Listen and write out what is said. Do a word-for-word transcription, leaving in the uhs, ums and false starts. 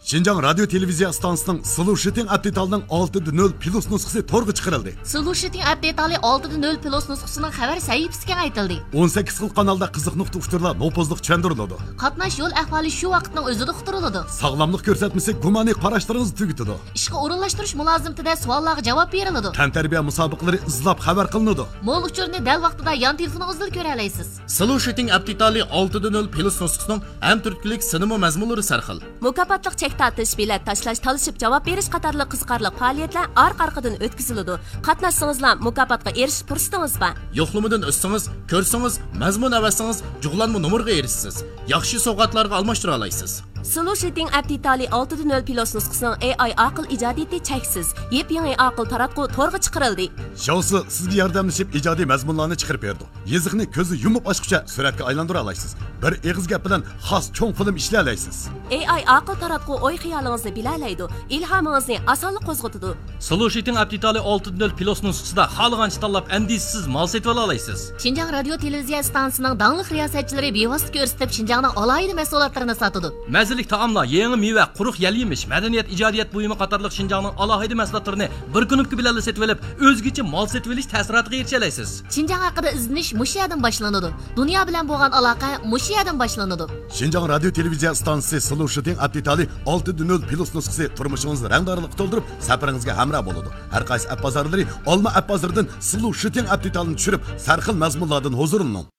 Şinjan Radyo Televiziya stansiyasının Solution Update olti nol plus nusxasi to'rga chiqarildi. Solution Update olti nol plus nusxasining xabar sahifasiga aytildi. o'n sakkiz xil kanalda qiziq nuqta uchurlar nopozliq tushuntiriladi. Qatnash yo'l ahvoli shu vaqtning o'zida uqtiriladi. Sog'lomlik ko'rsatmasi gumoniy qarashlaringizni tugitadi. Ishga o'rinlashtirish mulozimtida savollarga javob beriladi. Tantarbiya musobaqalari izlab xabar qilinadi. Mo'l uchurni dal vaqtida yon telefoningizda ko'ra olasiz. Solution Update olti nol plus nusxasining ham turklik sinema mazmunlari sarxil. Mukofotliq chek tortish, bilet tashlash, talishib javob berish qatorli qiziqarli faoliyatlar orqa-orqadan o'tkaziladi. Qatnashsangizlar mukofotga erishish fursatingiz bor. Yo'qlamadan o'tsangiz, ko'rsangiz, mazmun avasangiz, jug'lanma nomerga erishsiz. Yaxshi sovg'atlarga almashtira olasiz. Solution Update olti nol plus nusxasining A I aql ijodiyati cheksiz. Yep-yangi aql taratqu to'rga chiqarildi. Shousi sizga yordamlashib ijodiy mazmunlarni chiqarib berdi. Yeziqni ko'zi yumib ochguncha suratga aylantira olasiz. Bir eg'iz gap bilan xos cho'ng film ishlay olasiz. A I aql taratqu o'y xiyolingizni bilalaydi, ilhomingizni osonlik qo'zg'atadi. Solution Update olti nol plus nusxasida xohlagancha tanlab andishsiz mal setib olasiz. Şinjan Radyo Televiziya stansiyasining dangliq riyosatchilari bevosita ko'rsatib Şinjanning alohida mahsulotlarini sotadi. Mazalik taomlar, yangi meva, quruq yal yemish, madaniyat, ijodiyat buyumi qatorliq Şinjanning alohida mahsulotlarini bir kunlik bilan setib olib, o'zgacha mal setib olish ta'siriga erisha olasiz. Şinjan haqida izlanish mushu yerdan boshlanadi. Dunyo bilan bo'lgan aloqa mushu yerdan boshlanadi. Şinjan Radyo Televiziya stansiyasi Solution Update olti nol plus nusxasi turmushingizni rangdorlik to'ldirib, safaringizga hamroh bo'ladi. Har qaysi app bozorlari Olma app bozoridan Solution Update tushirib, sarxil mazmunlardan huzurlaning.